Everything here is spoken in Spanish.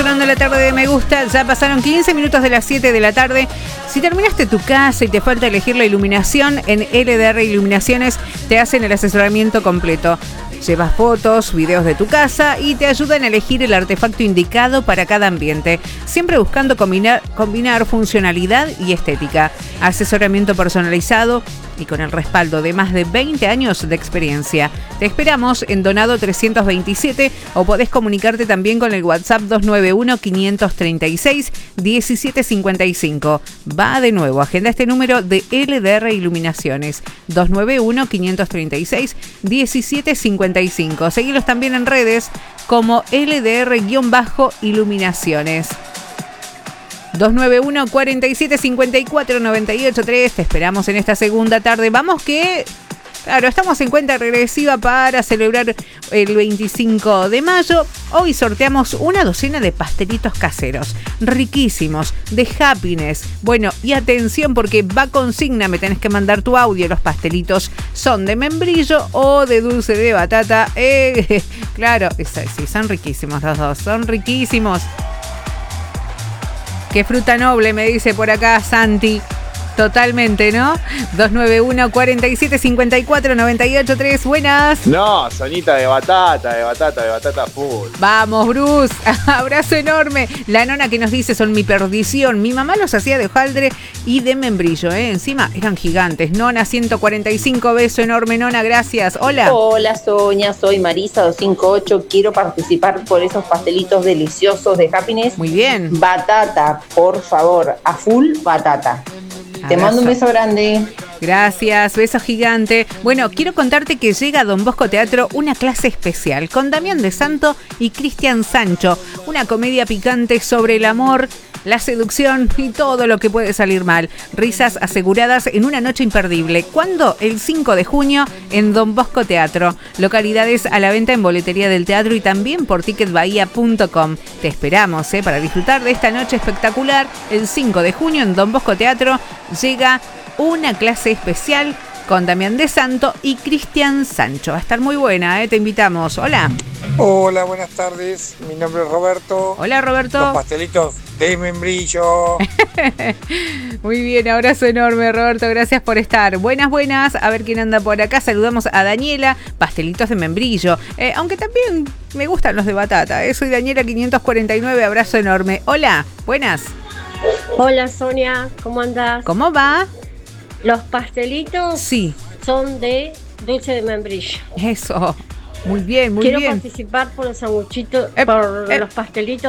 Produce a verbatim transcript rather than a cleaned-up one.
sonando la tarde de Me Gusta. Ya pasaron quince minutos de las siete de la tarde. Si terminaste tu casa y te falta elegir la iluminación, en L D R Iluminaciones te hacen el asesoramiento completo. Llevas fotos, videos de tu casa y te ayudan a elegir el artefacto indicado para cada ambiente, siempre buscando combinar, combinar funcionalidad y estética. Asesoramiento personalizado y con el respaldo de más de veinte años de experiencia. Te esperamos en Donado trescientos veintisiete o podés comunicarte también con el WhatsApp dos nueve uno, quinientos treinta y seis, diecisiete cincuenta y cinco. Va de nuevo, agenda este número de L D R Iluminaciones, dos nueve uno, quinientos treinta y seis, diecisiete cincuenta y cinco. Seguilos también en redes como L D R-Iluminaciones. dos nueve uno, cuarenta y siete, cincuenta y cuatro, noventa y ocho tres. Te esperamos en esta segunda tarde. Vamos que, claro, estamos en cuenta regresiva para celebrar el veinticinco de mayo. Hoy sorteamos una docena de pastelitos caseros, riquísimos, de Happiness. Bueno, y atención porque va consigna, me tenés que mandar tu audio. Los pastelitos son de membrillo o de dulce de batata. Eh, claro, sí, son riquísimos los dos, son riquísimos. Qué fruta noble, me dice por acá Santi. Totalmente, ¿no? dos nueve uno, cuarenta y siete, cincuenta y cuatro, noventa y ocho tres. Buenas. No, Sonita de batata, de batata, de batata full. Vamos, Bruce. Abrazo enorme. La nona que nos dice son mi perdición. Mi mamá los hacía de hojaldre y de membrillo, ¿eh? Encima eran gigantes. Nona ciento cuarenta y cinco, beso enorme, nona, gracias. Hola. Hola, Sonia, soy Marisa doscientos cincuenta y ocho. Quiero participar por esos pastelitos deliciosos de Happiness. Muy bien. Batata, por favor, a full batata. Te Abrazo. mando un beso grande. Gracias, beso gigante. Bueno, quiero contarte que llega a Don Bosco Teatro una clase especial con Damián de Santo y Cristian Sancho. Una comedia picante sobre el amor, la seducción y todo lo que puede salir mal. Risas aseguradas en una noche imperdible. ¿Cuándo? El cinco de junio en Don Bosco Teatro. Localidades a la venta en boletería del teatro y también por ticket bahía punto com. Te esperamos, ¿eh? Para disfrutar de esta noche espectacular. El cinco de junio en Don Bosco Teatro llega una clase especial con Damián de Santo y Cristian Sancho. Va a estar muy buena, ¿eh? Te invitamos. Hola. Hola, buenas tardes. Mi nombre es Roberto. Hola, Roberto. Los pastelitos de membrillo. Muy bien, abrazo enorme, Roberto. Gracias por estar. Buenas, buenas. A ver quién anda por acá. Saludamos a Daniela. Pastelitos de membrillo. Eh, aunque también me gustan los de batata. ¿eh? Soy Daniela quinientos cuarenta y nueve. Abrazo enorme. Hola, buenas. Hola, Sonia. ¿Cómo andás? ¿Cómo va? Los pastelitos Sí. son de dulce de membrillo. Eso. Muy bien, muy Quiero bien. participar por los sanguchitos, Ep, por ep. los pastelitos